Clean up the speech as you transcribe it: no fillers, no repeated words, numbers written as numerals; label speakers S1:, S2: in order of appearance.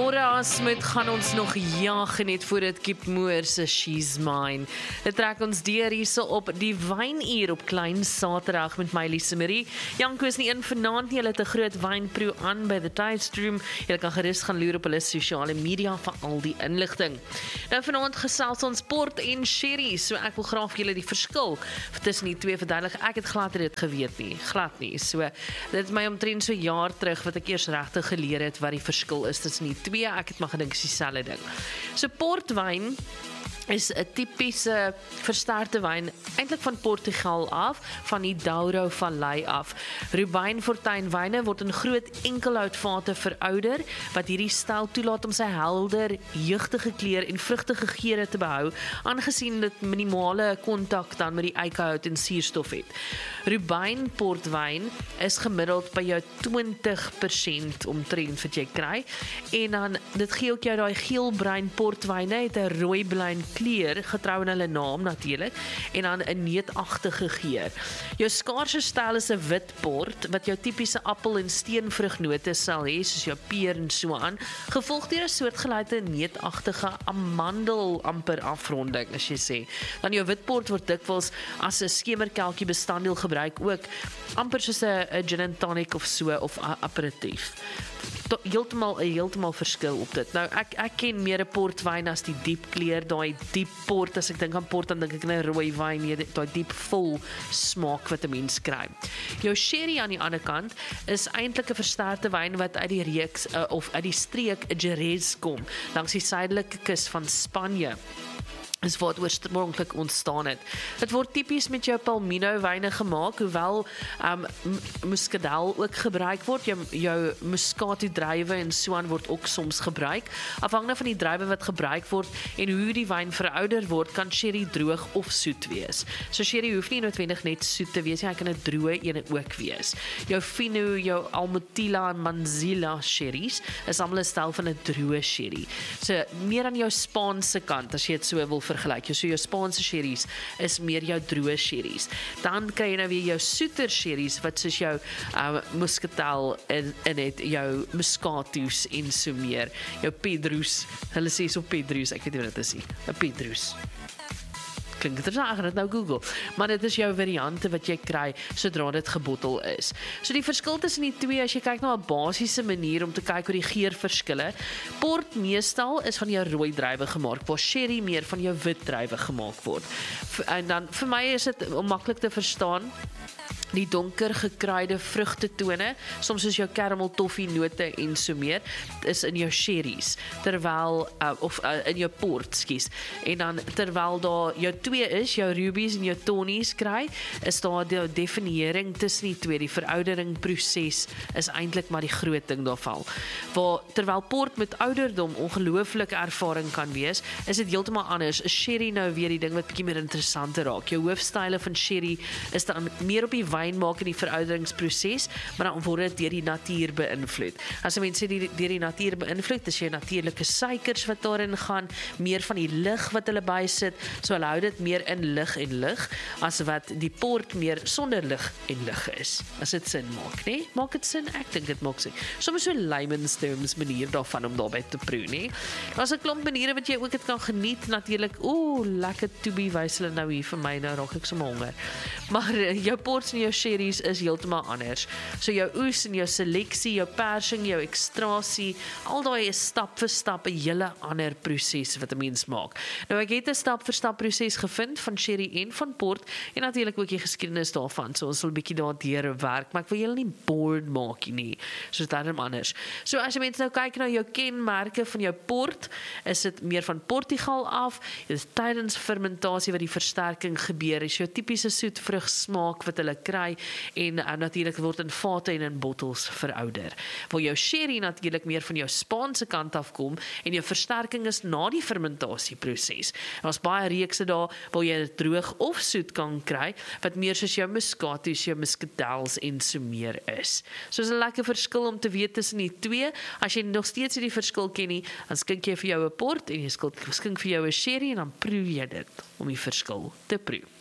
S1: Cora Smith gaan ons nog jag net voor dit Kip Moore se She's Mine. Dit trek ons deur hierso op die wynuur op Klein Saterdag met my Lise Marie. Janko is nie in vanaand nie, hulle het 'n groot wynproe aan by the Tidestroom. Jy kan gerus gaan loer op hulle sosiale media vir al die inligting. Nou vanaand gesels ons port en sherry, so ek wil graag vir julle die verskil tussen die twee verduidelik. Ek het glad dit geweet nie, glad nie. So dit is my omtrent so 'n jaar terug wat ek eers regtig geleer het wat die verskil is tussen die twee. Ek het maar gedink dis dieselfde ding. So portwyn is 'n tipiese versterkte wyn, eintlik van Portugal af, van die Douro Vallei af. Rubinfortuinwyne word in groot enkelhoutvate verouder, wat hierdie styl toelaat om sy helder, jeugtige kleur en vrugtige geure te behou, aangesien dit minimale kontak dan met die eikehout en suurstof het. Rubin portwyn is gemiddeld by jou 20% omtrent wat jy kry, en dan dit gee ook jou daai geelbruin portwyne, het 'n rooi-bruin kleur, getrou in hulle naam natuurlik, en dan 'n neutagtige geur. Jou skaarse styl is 'n wit port, wat jou tipiese appel- en steenvrugnote sal hê, soos jou peer en so aan, gevolg deur 'n soortgelyke neutagtige amandel amper afronding, as jy sê. Dan jou wit port word dikwels as 'n skemerkelkie bestanddeel gebruik ook, amper soos 'n gin and tonic of so, of 'n aperitief. Heeltemal verskil op dit. Nou, ek ken meer 'n portwyn as die diep kleur, daai diep port, as ek dink aan port, dan dink ek aan 'n rooi wyn, daai diep vol smaak wat 'n mens kry. Jou sherry aan die ander kant is eintlik 'n versterkte wyn wat uit die reeks, of uit die streek Jerez kom, langs die suidelike kus van Spanje. Is wat oorspronklik ontstaan het. Dit word tipies met jou palmino wyne gemaak, hoewel muscadel ook gebruik word. Jou muscato druiwe en so aan word ook soms gebruik. Afhangende van die druiwe wat gebruik word en hoe die wyn verouder word, kan sherry droog of soet wees. So sherry hoef nie noodwendig net soet te wees nie, hy kan 'n droë een ook wees. Jou fino, jou almotilla en manzilla sherries is almal 'n styl van 'n droë sherry. So meer aan jou Spaanse kant, as jy dit so wil vergelyk. So jou Spaanse sherries is meer jou droë sherries. Dan kry jy nou weer jou soeter sherries, wat soos jou muscatel in het, jou muscatus en so meer. Jou pedrus, hulle sê so pedrus, ek weet nie wat dit is nie. 'n pedrus. Klink interessant, ek gaan dit nou Google. Maar dit is jou variante wat jy kry sodra dit gebottel is. So die verskil tussen die twee, as jy kyk na 'n basiese manier om te kyk hoe die geurverskille. Port meestal is van jou rooi druiwe gemaak, waar sherry meer van jou wit druiwe gemaak word. En dan vir my is dit maklik te verstaan. Die donker gekruide vrugtetone, soms soos jou caramel toffee note en so meer, is in jou sherries, terwyl in jou port, skus. En dan terwyl daar jou twee is, jou rubies en jou tonies kry, is daar die definiering tussen die twee. Die verouderingproses is eintlik maar die groot ding daarvan. Terwyl port met ouderdom ongelooflike ervaring kan wees, is dit heeltemal anders. Is sherry nou weer die ding wat bietjie meer interessanter raak. Jou hoofstyle van sherry is dan meer op die wyn maak in die verouderingsproses, maar dan word dit deur die natuur beïnvloed. As mense deur die natuur beïnvloed, is jou natuurlike suikers wat daarin gaan, meer van die lig wat hulle bysit, so hulle hou dit meer in lig en lig, as wat die port meer sonder lig en lig is. As dit sin maak, nee? Maak dit sin? Ek dink dit maak sin. Soms so layman's terms manier daarvan om daarby te proe, nee? Daar's 'n klomp maniere wat jy ook dit kan geniet, natuurlik. Lekker toebie wys hulle nou hier vir my, nou raak ek sommer honger. Maar jou ports en jou sherries is heeltemal anders. So jou oes en jou seleksie, jou persing, jou ekstrasie, al daai is stap vir stap 'n hele ander proses wat 'n mens maak. Nou ek het 'n stap vir stap proses gevind van sherry en van port, en natuurlik ook die geskiedenis daarvan. So ons wil 'n bietjie daardeur werk, maar ek wil julle nie bored maak nie. So dit is anders. So as jy mense nou kyk na jou kenmerke van jou port, is dit meer van Portugal af. Dit is tydens fermentasie wat die versterking gebeur. Is jou tipiese soet vrugsmaak wat hulle kry, en natuurlik word in vate en in bottels verouder. Waar jou sherry natuurlik meer van jou Spaanse kant af kom, en jou versterking is na die fermentasieproses. Daar's baie reekse daar waar jy dit droog of soet kan kry, wat meer soos jou muscatus, jou muscadels en so meer is. So is 'n lekker verskil om te weet tussen die twee. As jy nog steeds nie die verskil ken nie, dan skink jy vir jou 'n port en jy skink vir jou 'n sherry, en dan proe jy dit om die verskil te proe.